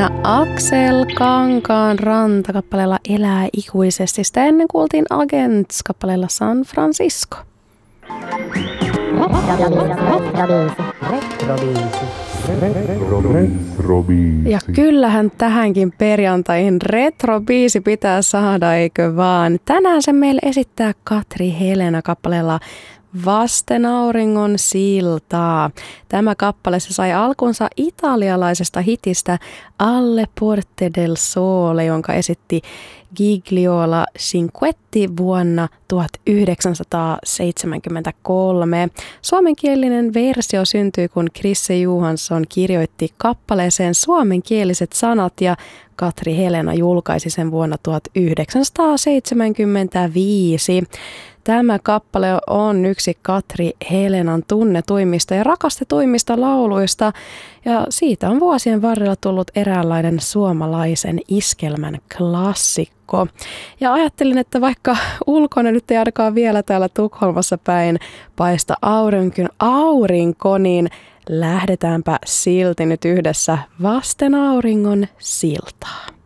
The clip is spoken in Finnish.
ja Aksel Kankaanranta kappaleella Elää ikuisesti. Sitä ennen kuultiin Agents kappaleella San Francisco. Ja kyllähän tähänkin perjantaihin retrobiisi pitää saada, eikö vaan? Tänään se meille esittää Katri Helena kappaleella Vasten auringon siltaa. Tämä kappale se sai alkunsa italialaisesta hitistä Alle Porte del Sole, jonka esitti Gigliola Cinquetti vuonna 1973. Suomenkielinen versio syntyi, kun Chrisse Johansson kirjoitti kappaleeseen suomenkieliset sanat ja Katri Helena julkaisi sen vuonna 1975. Tämä kappale on yksi Katri Helenan tunnetuimmista ja rakastetuimmista lauluista, ja siitä on vuosien varrella tullut eräänlainen suomalaisen iskelmän klassikko. Ja ajattelin, että vaikka ulkona nyt ei ainakaan vielä täällä Tukholmassa päin paista aurinko, niin lähdetäänpä silti nyt yhdessä Vasten auringon siltaa.